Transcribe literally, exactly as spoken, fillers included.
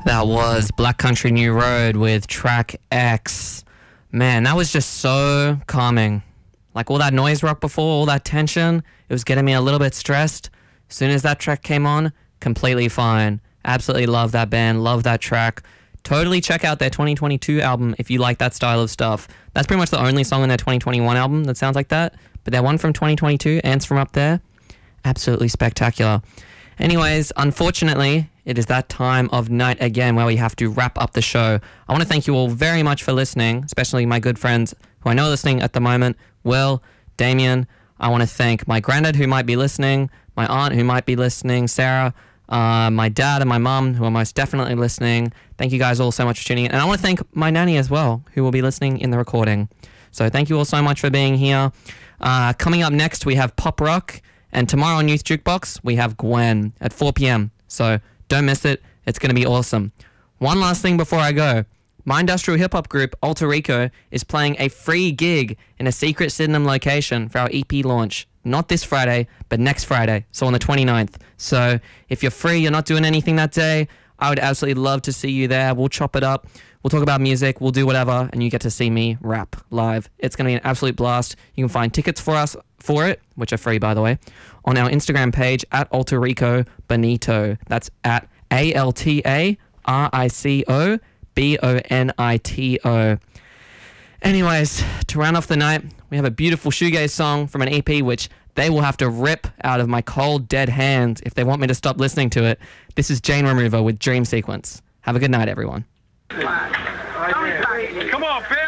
That was Black Country New Road with track X. Man, that was just so calming. Like all that noise rock before, all that tension, it was getting me a little bit stressed. As soon as that track came on, completely fine. Absolutely love that band, love that track. Totally check out their twenty twenty-two album if you like that style of stuff. That's pretty much the only song in their twenty twenty-one album that sounds like that. But their one from twenty twenty-two, Ants From Up There, absolutely spectacular. Anyways, unfortunately, it is that time of night again where we have to wrap up the show. I want to thank you all very much for listening, especially my good friends who I know are listening at the moment. Will, Damien, I want to thank my granddad who might be listening, my aunt who might be listening, Sarah, uh, my dad and my mum who are most definitely listening. Thank you guys all so much for tuning in. And I want to thank my nanny as well, who will be listening in the recording. So thank you all so much for being here. Uh, coming up next, we have Pop Rock. And tomorrow on Youth Jukebox, we have Gwen at four p.m. So don't miss it. It's going to be awesome. One last thing before I go. My industrial hip-hop group, Alter Rico, is playing a free gig in a secret Sydenham location for our E P launch. Not this Friday, but next Friday, so on the twenty-ninth. So if you're free, you're not doing anything that day, I would absolutely love to see you there. We'll chop it up. We'll talk about music. We'll do whatever, and you get to see me rap live. It's going to be an absolute blast. You can find tickets for us for it, which are free, by the way, on our Instagram page at Alter Rico Bonito. That's at A L T A R I C O B O N I T O. Anyways, to round off the night, we have a beautiful shoegaze song from an E P which they will have to rip out of my cold, dead hands if they want me to stop listening to it. This is Jane Remover with Dream Sequence. Have a good night, everyone. Come on, bitch!